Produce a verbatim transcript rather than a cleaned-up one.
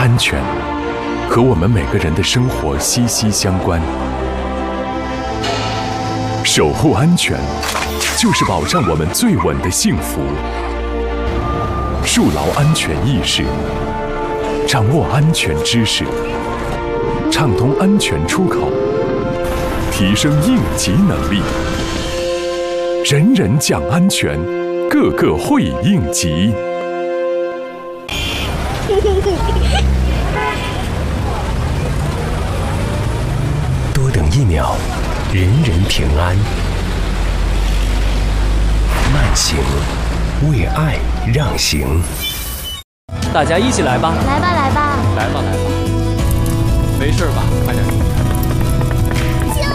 安全和我们每个人的生活息息相关。守护安全，就是保障我们最稳的幸福。树牢安全意识，掌握安全知识，畅通安全出口，提升应急能力。人人讲安全，个个会应急。 多等一秒，人人平安。慢行，为爱让行。 大家一起来吧！ 来吧，来吧！ 来吧，来吧！没事吧？